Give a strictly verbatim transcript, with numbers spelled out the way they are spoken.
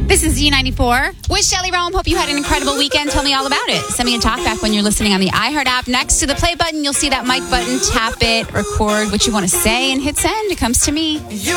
This is Z ninety-four with Shelly Rome. Hope you had an incredible weekend. Tell me all about it. Send me a talk back when you're listening on the iHeart app. Next to the play button, you'll see that mic button. Tap it, record what you want to say, and hit send. It comes to me.